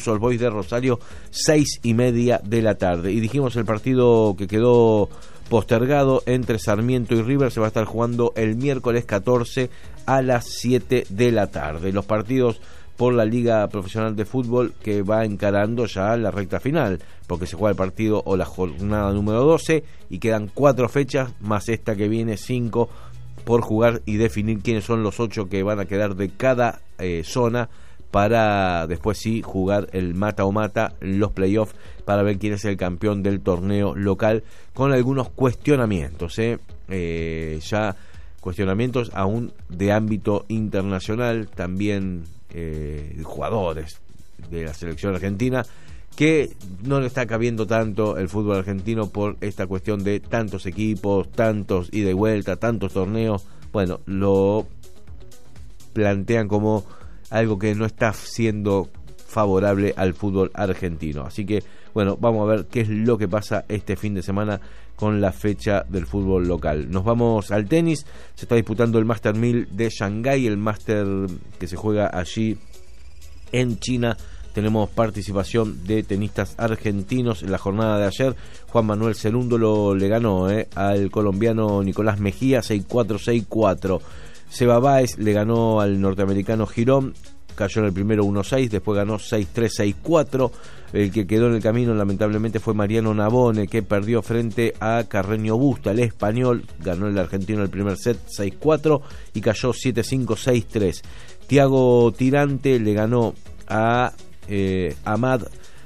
Newell's Old Boys de Rosario, 6:30 de la tarde. Y dijimos el partido que quedó postergado entre Sarmiento y River se va a estar jugando el miércoles 14 a las 7 de la tarde. Los partidos por la Liga Profesional de Fútbol que va encarando ya la recta final, porque se juega el partido o la jornada número 12 y quedan 4 fechas más esta que viene, 5 por jugar y definir quiénes son los 8 que van a quedar de cada zona para después sí jugar el mata o mata, los playoffs, para ver quién es el campeón del torneo local, con algunos cuestionamientos, ya cuestionamientos aún de ámbito internacional, también jugadores de la selección argentina, que no le está cabiendo tanto el fútbol argentino por esta cuestión de tantos equipos, tantos ida y vuelta, tantos torneos. Bueno, lo plantean como algo que no está siendo favorable al fútbol argentino. Así que, bueno, vamos a ver qué es lo que pasa este fin de semana con la fecha del fútbol local. Nos vamos al tenis. Se está disputando el Master 1000 de Shanghái, el Master que se juega allí en China. Tenemos participación de tenistas argentinos en la jornada de ayer. Juan Manuel Cerúndolo le ganó al colombiano Nicolás Mejía 6-4, 6-4. Seba Báez le ganó al norteamericano Girón, cayó en el primero 1-6, después ganó 6-3, 6-4. El que quedó en el camino lamentablemente fue Mariano Navone, que perdió frente a Carreño Busta, el español. Ganó el argentino el primer set 6-4 y cayó 7-5, 6-3. Tiago Tirante le ganó a Ahmad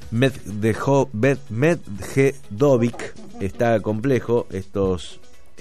Medjedovic. Está complejo estos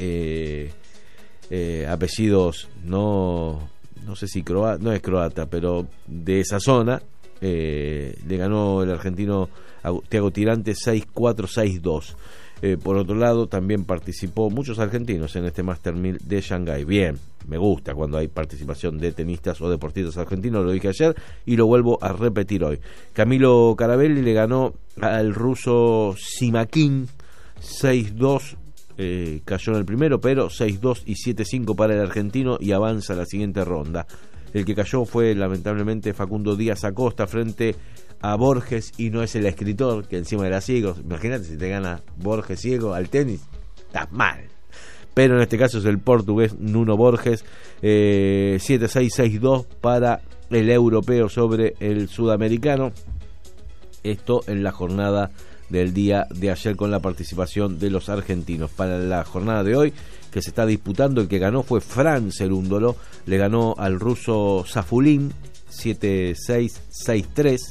apellidos, no sé si no es croata, pero de esa zona. Le ganó el argentino a Tiago Tirante 6-4, 6-2. Por otro lado, también participó muchos argentinos en este Master 1000 de Shanghái. Bien, me gusta cuando hay participación de tenistas o deportistas argentinos, lo dije ayer y lo vuelvo a repetir hoy. Camilo Carabelli le ganó al ruso Simakin 6-2, cayó en el primero, pero 6-2 y 7-5 para el argentino y avanza a la siguiente ronda. El que cayó fue lamentablemente Facundo Díaz Acosta frente a Borges, y no es el escritor, que encima era ciego. Imagínate si te gana Borges ciego al tenis, estás mal. Pero en este caso es el portugués Nuno Borges, 7-6, 6-2 para el europeo sobre el sudamericano. Esto en la jornada del día de ayer con la participación de los argentinos. Para la jornada de hoy que se está disputando, el que ganó fue Fran Cerúndolo, le ganó al ruso Safulin 7-6, 6-3.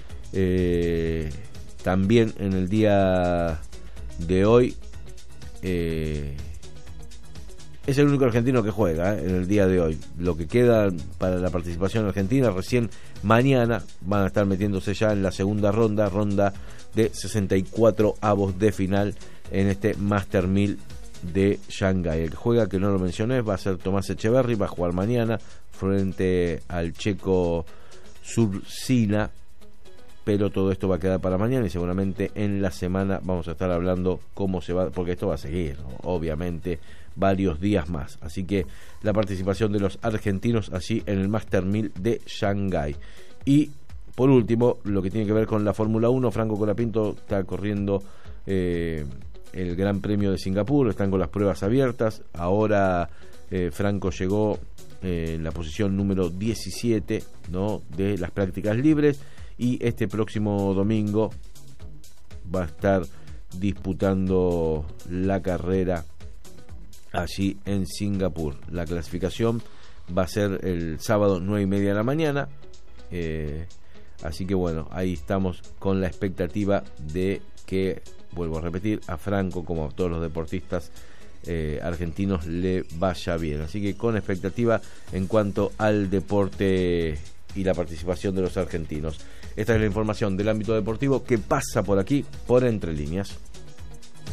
También en el día de hoy es el único argentino que juega en el día de hoy. Lo que queda para la participación argentina, recién mañana van a estar metiéndose ya en la segunda ronda de 64 avos de final en este Master 1000 de Shanghái. El que juega, que no lo mencioné, va a ser Tomás Echeverry, va a jugar mañana frente al checo Surcina, pero todo esto va a quedar para mañana y seguramente en la semana vamos a estar hablando cómo se va, porque esto va a seguir, ¿no? Obviamente varios días más. Así que la participación de los argentinos allí en el Master 1000 de Shanghái. Y por último, lo que tiene que ver con la Fórmula 1, Franco Colapinto está corriendo el Gran Premio de Singapur, están con las pruebas abiertas. Ahora Franco llegó en la posición número 17, ¿no?, de las prácticas libres, y este próximo domingo va a estar disputando la carrera allí en Singapur. La clasificación va a ser el sábado 9:30 de la mañana, así que bueno, ahí estamos con la expectativa de que, vuelvo a repetir, a Franco, como a todos los deportistas argentinos, le vaya bien. Así que con expectativa en cuanto al deporte y la participación de los argentinos. Esta es la información del ámbito deportivo que pasa por aquí, por Entre Líneas.